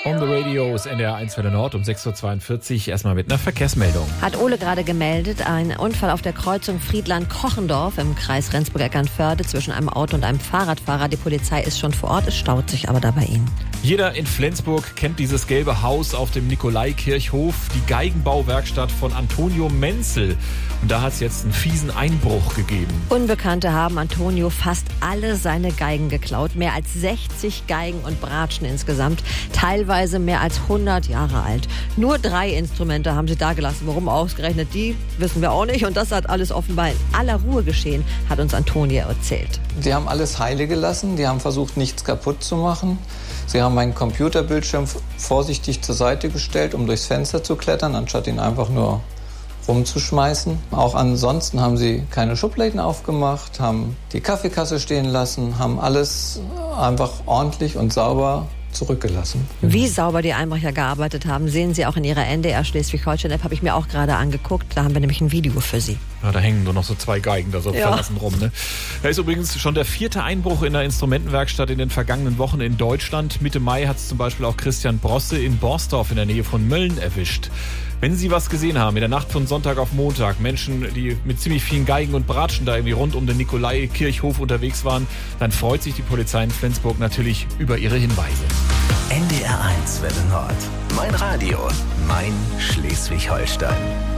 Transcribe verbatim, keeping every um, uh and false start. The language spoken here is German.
On the Radio ist N D R eins Welle Nord um sechs Uhr zweiundvierzig. Erstmal mit einer Verkehrsmeldung. Hat Ole gerade gemeldet, ein Unfall auf der Kreuzung Friedland-Kochendorf im Kreis Rendsburg-Eckernförde zwischen einem Auto und einem Fahrradfahrer. Die Polizei ist schon vor Ort, es staut sich aber da bei ihnen. Jeder in Flensburg kennt dieses gelbe Haus auf dem Nikolaikirchhof, die Geigenbauwerkstatt von Antonio Menzel. Und da hat es jetzt einen fiesen Einbruch gegeben. Unbekannte haben Antonio fast alle seine Geigen geklaut. Mehr als sechzig Geigen und Bratschen insgesamt. Teilweise mehr als hundert Jahre alt. Nur drei Instrumente haben sie da gelassen. Warum ausgerechnet die, wissen wir auch nicht. Und das hat alles offenbar in aller Ruhe geschehen, hat uns Antonio erzählt. Sie haben alles heile gelassen. Die haben versucht, nichts kaputt zu machen. Sie haben meinen Computerbildschirm vorsichtig zur Seite gestellt, um durchs Fenster zu klettern, anstatt ihn einfach nur rumzuschmeißen. Auch ansonsten haben sie keine Schubladen aufgemacht, haben die Kaffeekasse stehen lassen, haben alles einfach ordentlich und sauber zurückgelassen. Wie sauber die Einbrecher gearbeitet haben, sehen Sie auch in Ihrer N D R Schleswig-Holstein-App, habe ich mir auch gerade angeguckt. Da haben wir nämlich ein Video für Sie. Ja, da hängen nur noch so zwei Geigen da so ja. verlassen rum. Ne? Da ist übrigens schon der vierte Einbruch in der Instrumentenwerkstatt in den vergangenen Wochen in Deutschland. Mitte Mai hat es zum Beispiel auch Christian Brosse in Borsdorf in der Nähe von Mölln erwischt. Wenn Sie was gesehen haben, in der Nacht von Sonntag auf Montag, Menschen, die mit ziemlich vielen Geigen und Bratschen da irgendwie rund um den Nikolaikirchhof unterwegs waren, dann freut sich die Polizei in Flensburg natürlich über Ihre Hinweise. N D R eins Welle Nord. Mein Radio, mein Schleswig-Holstein.